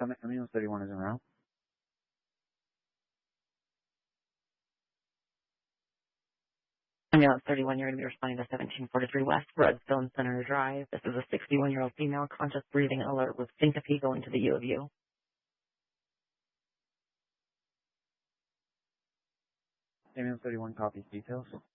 Camino 31 is en route. Ambulance 31, you're going to be responding to 1743 West Redstone Center Drive. This is a 61-year-old female, conscious, breathing, alert with syncope going to the U of U. Ambulance 31 copies details.